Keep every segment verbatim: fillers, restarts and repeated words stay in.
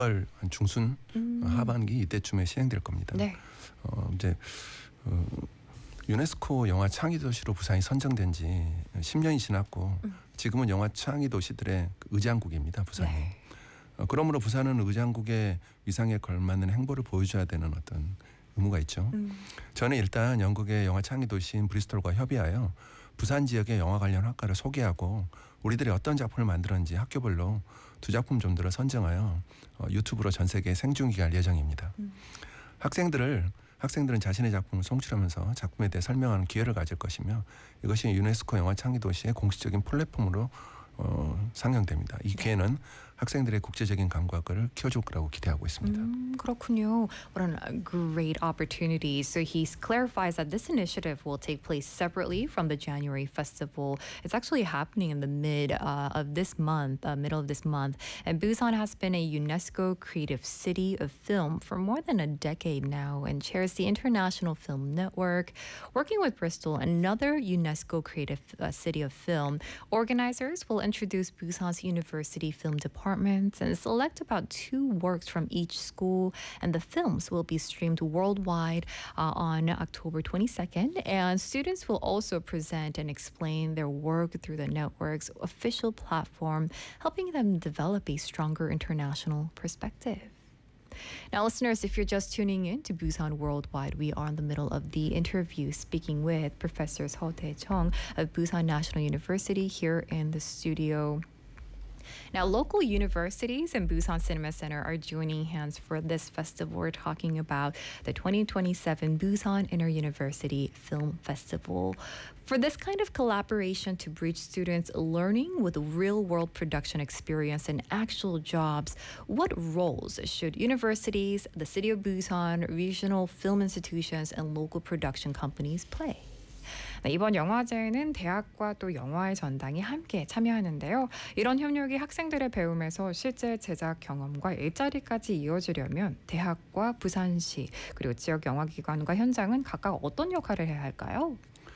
월 중순 음. 하반기 이때쯤에 시행될 겁니다. 네. 어, 이제 어, 유네스코 영화 창의 도시로 부산이 선정된 지 십 년이 지났고 음. 지금은 영화 창의 도시들의 의장국입니다. 부산이. 네. 어, 그러므로 부산은 의장국의 위상에 걸맞는 행보를 보여줘야 되는 어떤 의무가 있죠. 음. 저는 일단 영국의 영화 창의 도시인 브리스톨과 협의하여 부산 지역의 영화 관련 학과를 소개하고 우리들이 어떤 작품을 만들었는지 학교별로 두 작품 정도를 선정하여 어, 유튜브로 전 세계에 생중계할 할 예정입니다. 음. 학생들을 학생들은 자신의 작품을 송출하면서 작품에 대해 설명하는 기회를 가질 것이며 이것이 유네스코 영화 창의 도시의 공식적인 플랫폼으로 어, 상영됩니다. 이 기회는 학생들의 국제적인 감각을 키워줄 거라고 기대하고 있습니다. 음, 그렇군요. What a great opportunity. So he clarifies that this initiative will take place separately from the January festival. It's actually happening in the mid uh, of this month, uh, middle of this month. And Busan has been a UNESCO Creative City of Film for more than a decade now and chairs the International Film Network. Working with Bristol, another UNESCO Creative uh, City of Film, organizers will introduce Busan's University Film Department and select about two works from each school, and the films will be streamed worldwide uh, on October twenty-second, and students will also present and explain their work through the network's official platform, helping them develop a stronger international perspective. Now, listeners, if you're just tuning in to Busan Worldwide, we are in the middle of the interview speaking with Professor Seo Tae-chung of Busan National University here in the studio. Now, local universities and Busan Cinema Center are joining hands for this festival. We're talking about the twenty twenty-seven Busan Inter-University Film Festival. For this kind of collaboration to bridge students learning with real-world production experience and actual jobs, what roles should universities, the city of Busan, regional film institutions, and local production companies play? 네, 이번 영화제에는 대학과 또 영화의 전당이 함께 참여하는데요. 이런 협력이 학생들의 배움에서 실제 제작 경험과 일자리까지 이어지려면 대학과 부산시 그리고 지역 영화기관과 현장은 각각 어떤 역할을 해야 할까요?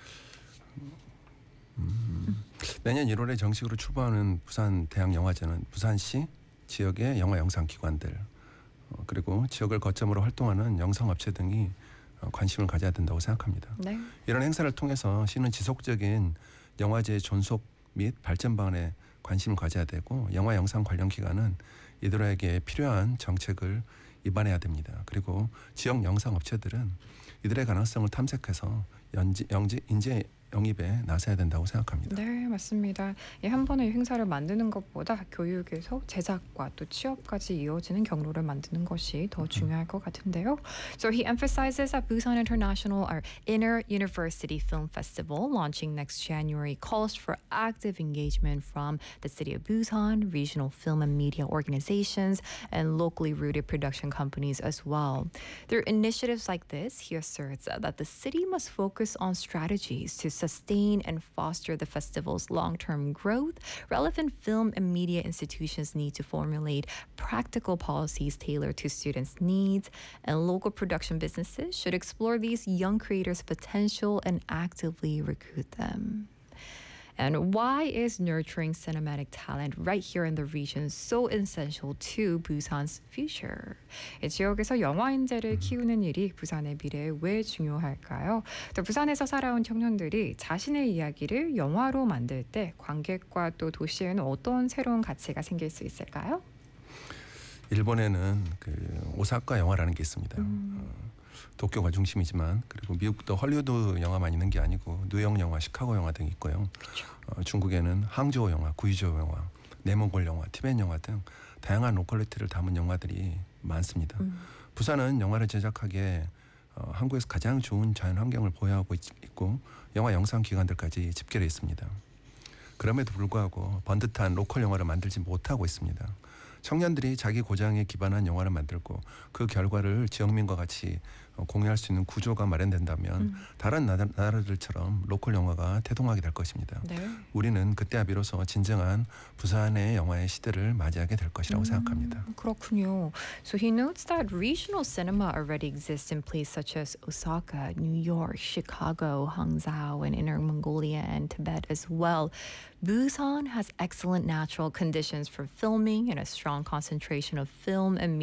음, 내년 일월에 정식으로 출범하는 부산 대학 영화제는 부산시 지역의 영화 영상 기관들 어, 그리고 지역을 거점으로 활동하는 영상업체 등이 관심을 가져야 된다고 생각합니다. 네. 이런 행사를 통해서 시는 지속적인 영화제의 존속 및 발전 방안에 관심을 가져야 되고 영화 영상 관련 기관은 이들에게 필요한 정책을 입안해야 됩니다. 그리고 지역 영상 업체들은 이들의 가능성을 탐색해서 연지, 영지, 인재 영입에 나서야 된다고 생각합니다. 네, 맞습니다. 이 한 번의 행사를 만드는 것보다 교육에서 제작과 또 취업까지 이어지는 경로를 만드는 것이 더 중요할 것 같은데요. So he emphasizes that Busan International or Inter-University Film Festival launching next January calls for active engagement from the city of Busan, regional film and media organizations, and locally rooted production companies as well. Through initiatives like this, he asserts that the city must focus on strategies to sustain and foster the festival's long-term growth. Relevant film and media institutions need to formulate practical policies tailored to students' needs, and local production businesses should explore these young creators' potential and actively recruit them. And why is nurturing cinematic talent right here in the region so essential to Busan's future? 이 지역에서 영화 인재를 키우는 일이 부산의 미래에 왜 중요할까요? 또 부산에서 살아온 청년들이 자신의 이야기를 영화로 만들 때 관객과 또 도시에는 어떤 새로운 가치가 생길 수 있을까요? 일본에는 그 오사카 영화라는 게 있습니다. 음. 어, 도쿄가 중심이지만 그리고 미국도 헐리우드 영화만 있는 게 아니고 뉴욕 영화, 시카고 영화 등이 있고요. 어, 중국에는 항저우 영화, 구이저우 영화, 내몽골 영화, 티벳 영화 등 다양한 로컬리티를 담은 영화들이 많습니다. 음. 부산은 영화를 제작하기에 어, 한국에서 가장 좋은 자연 환경을 보유하고 있, 있고 영화 영상 기관들까지 집결해 있습니다. 그럼에도 불구하고 번듯한 로컬 영화를 만들지 못하고 있습니다. 청년들이 자기 고장에 기반한 영화를 만들고 그 결과를 지역민과 같이 공유할 수 있는 구조가 마련된다면 음. 다른 나라, 나라들처럼 로컬 영화가 태동하게 될 것입니다. 네. 우리는 그때야 비로소 진정한 부산의 영화의 시대를 맞이하게 될 것이라고 음, 생각합니다. 그렇군요. So he notes that regional cinema already exists in places such as Osaka, New York, Chicago, Hangzhou, and Inner Mongolia and Tibet as well. Busan has excellent natural conditions for filming and a strong concentration of film and